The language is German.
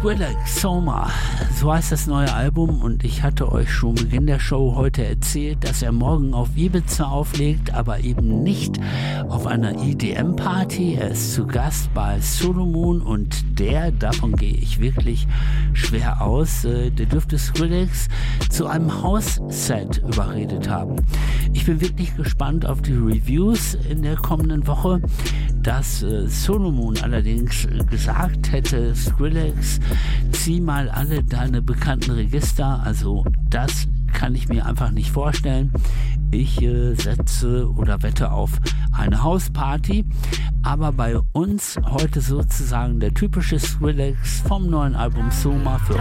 Skrillex, Soma, so heißt das neue Album, und ich hatte euch schon Beginn der Show heute erzählt, dass er morgen auf Ibiza auflegt, aber eben nicht auf einer EDM-Party. Er ist zu Gast bei Solomon, und davon gehe ich wirklich schwer aus, der dürfte Skrillex zu einem House-Set überredet haben. Ich bin wirklich gespannt auf die Reviews in der kommenden Woche. Dass Solomon allerdings gesagt hätte, Skrillex, zieh mal alle deine bekannten Register, also das kann ich mir einfach nicht vorstellen. Ich setze oder wette auf eine Hausparty, aber bei uns heute sozusagen der typische Skrillex vom neuen Album Soma für